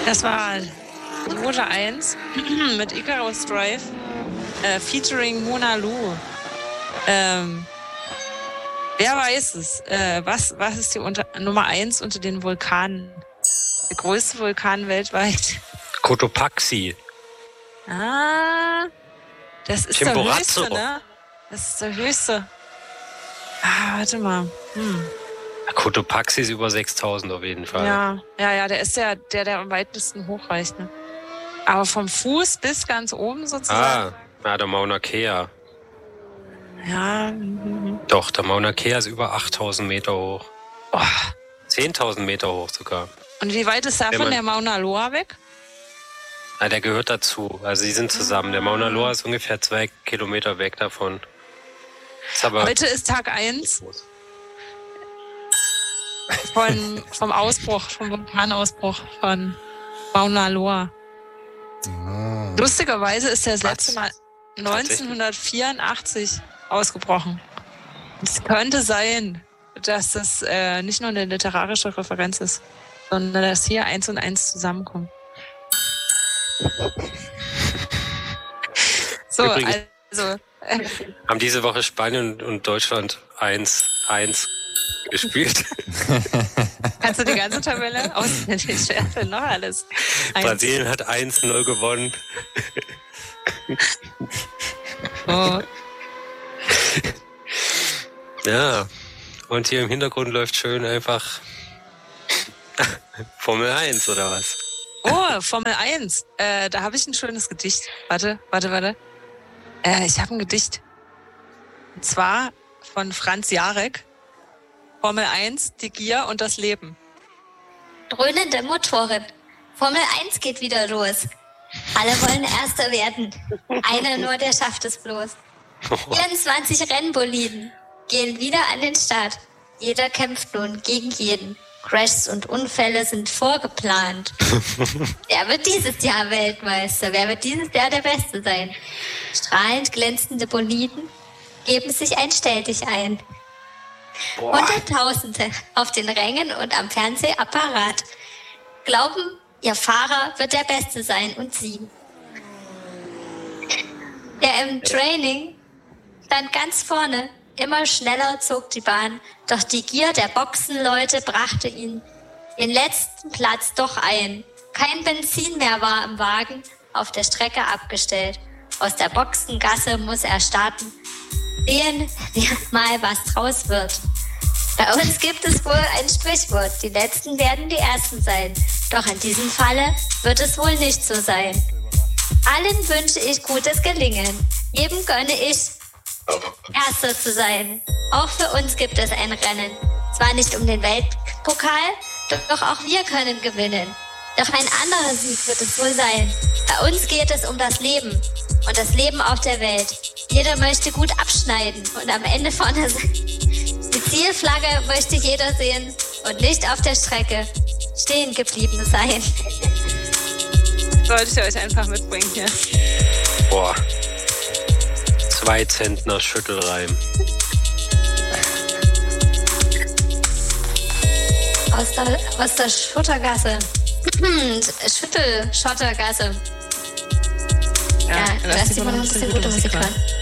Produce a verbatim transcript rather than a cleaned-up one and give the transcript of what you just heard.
Das war Note eins mit Icarus Drive äh, featuring Mona Lou. Ähm, wer weiß es? Äh, was, was ist die unter, Nummer eins unter den Vulkanen? Der größte Vulkan weltweit? Cotopaxi. Ah, das ist Chimborazo. der höchste, ne? Das ist der höchste. Ah, warte mal. Hm. Cotopaxi ist über sechstausend auf jeden Fall. Ja, ja, ja, der ist der, der, der am weitesten hochreicht, ne? Aber vom Fuß bis ganz oben sozusagen. Ah, ja, der Mauna Kea. Ja. Mhm. Doch, der Mauna Kea ist über achttausend Meter hoch. Oh. zehntausend Meter hoch sogar. Und wie weit ist davon der Mauna Loa weg? Ja, der gehört dazu. Also die sind zusammen. Ah. Der Mauna Loa ist ungefähr zwei Kilometer weg davon. Ist aber heute ist Tag eins von, vom Ausbruch, vom Vulkanausbruch von Mauna Loa. Ah. Lustigerweise ist der das letzte Mal neunzehnhundertvierundachtzig ausgebrochen. Es könnte sein, dass das äh, nicht nur eine literarische Referenz ist, sondern dass hier eins und eins zusammenkommen. So, Übrigens also. Äh, haben diese Woche Spanien und Deutschland eins eins gespielt. Kannst du die ganze Tabelle auswendig schärfen? Noch alles. eins. Brasilien hat eins null gewonnen. Oh. Ja, und hier im Hintergrund läuft schön einfach Formel eins, oder was? Oh, Formel eins. Äh, da habe ich ein schönes Gedicht. Warte, warte, warte. Äh, ich habe ein Gedicht. Und zwar von Franz Jarek. Formel eins, die Gier und das Leben. Dröhnende Motoren. Formel eins geht wieder los. Alle wollen Erster werden. Einer nur, der schafft es bloß. vierundzwanzig Rennboliden gehen wieder an den Start. Jeder kämpft nun gegen jeden. Crashs und Unfälle sind vorgeplant. Wer wird dieses Jahr Weltmeister? Wer wird dieses Jahr der Beste sein? Strahlend glänzende Boliden geben sich ein Stelldich ein. Boah. Hunderttausende auf den Rängen und am Fernsehapparat glauben, ihr Fahrer wird der Beste sein und sie. Der im Training stand ganz vorne. Immer schneller zog die Bahn, doch die Gier der Boxenleute brachte ihn den letzten Platz doch ein. Kein Benzin mehr war im Wagen, auf der Strecke abgestellt. Aus der Boxengasse muss er starten. Sehen wir mal, was draus wird. Bei uns gibt es wohl ein Sprichwort, die Letzten werden die Ersten sein. Doch in diesem Falle wird es wohl nicht so sein. Allen wünsche ich gutes Gelingen. Jedem gönne ich, Erster zu sein. Auch für uns gibt es ein Rennen. Zwar nicht um den Weltpokal, doch auch wir können gewinnen. Doch ein anderer Sieg wird es wohl sein. Bei uns geht es um das Leben und das Leben auf der Welt. Jeder möchte gut abschneiden und am Ende vorne sein. Die Zielflagge möchte jeder sehen und nicht auf der Strecke stehen geblieben sein. Sollte ich euch einfach mitbringen hier. Boah. Zwei Zentner Schüttelreim. Aus der, aus der Schuttergasse. Schüttelschottergasse. Ja, ja, lass die mal noch ein bisschen gute Musik hören.